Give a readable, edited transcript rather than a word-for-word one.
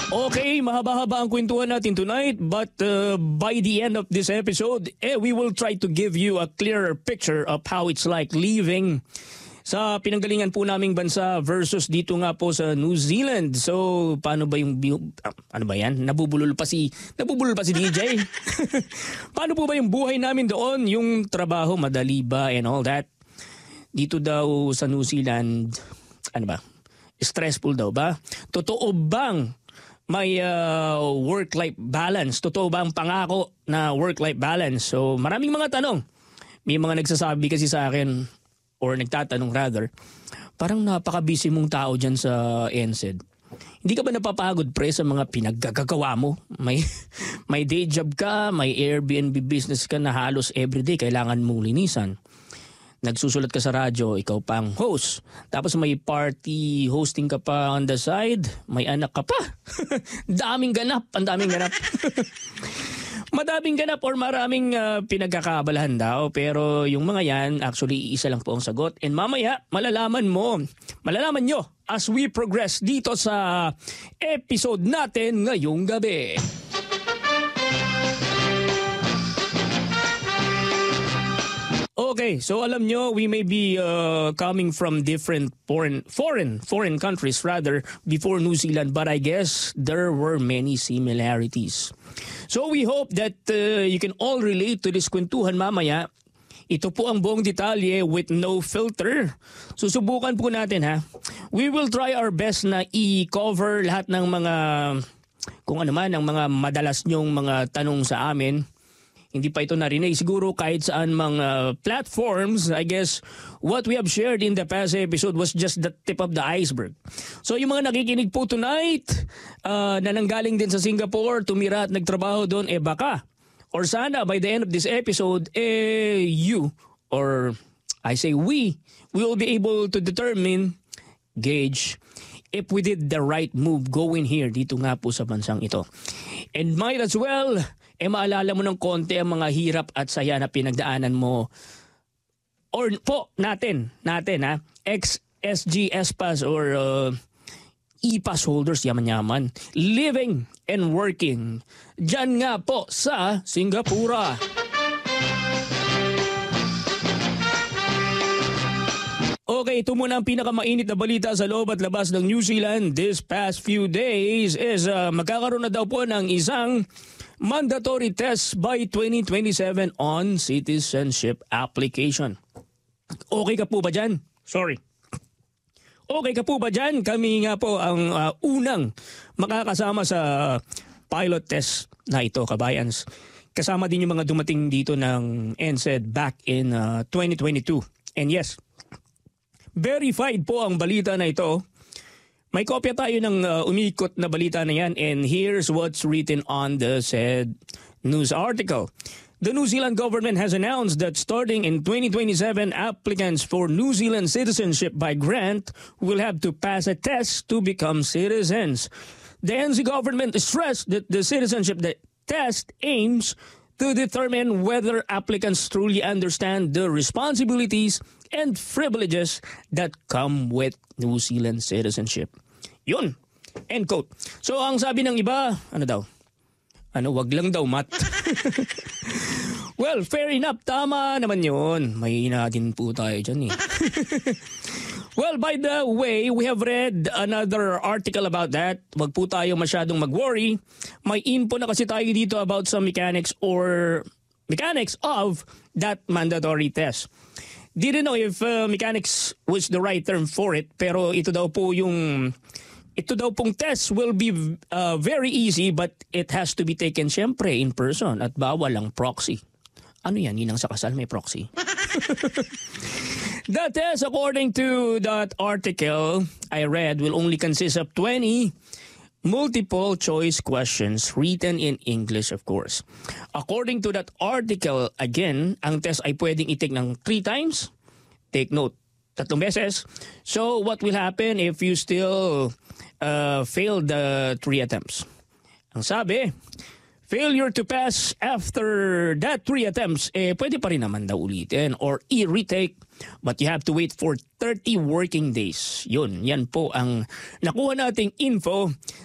Okay, mahaba-haba ang kwentuhan natin tonight, but by the end of this episode, we will try to give you a clearer picture of how it's like living sa pinanggalingan po naming bansa versus dito nga po sa New Zealand. So, paano ba yung ano ba yan? Nabubulol pa si DJ. Paano po ba yung buhay namin doon? Yung trabaho, madali ba and all that? Dito daw sa New Zealand, ano ba? Stressful daw ba? Totoo bang may work-life balance? Totoo ba ang pangako na work-life balance? So maraming mga tanong. May mga nagsasabi kasi sa akin, or nagtatanong rather, parang napaka-busy mong tao dyan sa NZ. Hindi ka ba napapagod pre sa mga pinaggagawa mo? May day job ka, may Airbnb business ka na halos everyday kailangan mong linisan. Nagsusulat ka sa radyo, ikaw pa ang host. Tapos may party hosting ka pa on the side, may anak ka pa. ang daming ganap. Madaming ganap or maraming pinagkakabalahan daw. Pero yung mga yan, actually isa lang po ang sagot. And mamaya, malalaman nyo as we progress dito sa episode natin ngayong gabi. Okay, so alam nyo, we may be coming from different foreign countries rather before New Zealand, but I guess there were many similarities. So we hope that you can all relate to this kwentuhan mamaya. Ito po ang buong detalye with no filter. Susubukan po natin ha. We will try our best na i-cover lahat ng mga, kung ano man, ang mga madalas nyong mga tanong sa amin. Hindi pa ito narinig. Siguro kahit saan mga platforms, I guess what we have shared in the past episode was just the tip of the iceberg. So yung mga nakikinig po tonight na nanggaling din sa Singapore, tumira at nagtrabaho doon, baka. Or sana by the end of this episode, you, or I say we will be able to determine, gauge, if we did the right move going here dito nga po sa bansang ito. And might as well, maalala mo ng konti ang mga hirap at saya na pinagdaanan mo or po natin ha, ex-SG, SPAS or E-Pass holders, yaman-yaman, living and working dyan nga po sa Singapura. Okay, ito muna ang pinakamainit na balita sa loob at labas ng New Zealand this past few days is magkakaroon na daw po ng isang mandatory test by 2027 on citizenship application. Okay ka po ba dyan? Sorry. Okay ka po ba dyan? Kami nga po ang unang makakasama sa pilot test na ito, kabayans. Kasama din yung mga dumating dito ng NZ back in 2022. And yes, verified po ang balita na ito. May kopya tayo ng umikot na balita na yan, and here's what's written on the said news article. The New Zealand government has announced that starting in 2027, applicants for New Zealand citizenship by grant will have to pass a test to become citizens. The NZ government stressed that the citizenship test aims to determine whether applicants truly understand the responsibilities and privileges that come with New Zealand citizenship. Yun. End quote. So ang sabi ng iba, ano daw? Wag lang daw mat. Well, fair enough. Tama naman yun. May din po tayo dyan eh. Well, by the way, we have read another article about that. Wag po tayo masyadong mag-worry. May info na kasi tayo dito about some mechanics of that mandatory test. Didn't know if mechanics was the right term for it, pero ito daw pong test will be very easy, but it has to be taken syempre in person at bawal ang proxy. Ano yan? Ninang sa kasal may proxy. The test, according to that article I read, will only consist of 20 multiple choice questions written in English, of course. According to that article, again, ang test ay pwedeng i-take ng 3 times. Take note, 3 beses. So, what will happen if you still fail the 3 attempts? Ang sabi, failure to pass after that 3 attempts, pwede pa rin naman daw ulitin or i-retake, but you have to wait for 30 working days. Yan po ang nakuha nating info